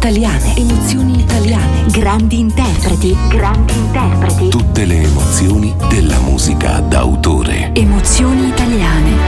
italiane. Emozioni italiane. Grandi interpreti. Grandi interpreti. Tutte le emozioni della musica